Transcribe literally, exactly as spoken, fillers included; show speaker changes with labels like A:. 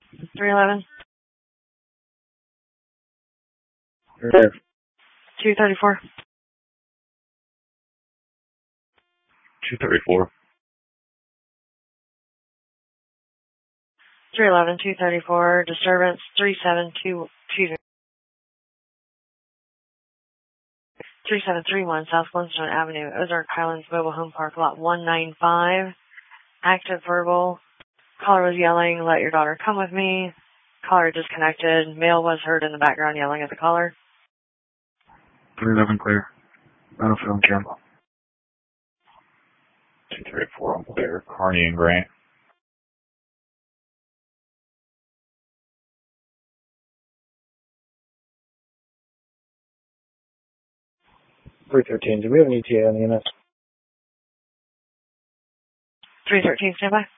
A: three eleven.
B: There.
A: two thirty-four.
B: two thirty-four.
A: three eleven, two thirty-four. Disturbance three seven two, excuse me, three seven three one South Flintstone Avenue, Ozark Highlands Mobile Home Park, lot one ninety-five. Active verbal. Caller was yelling, "Let your daughter come with me." Caller disconnected. Male was heard in the background yelling at the caller.
B: three eleven clear. Battlefield and Campbell. two thirty-four on clear. Carney and Grant. three thirteen, do we have an E T A on the unit?
A: three thirteen, stand by.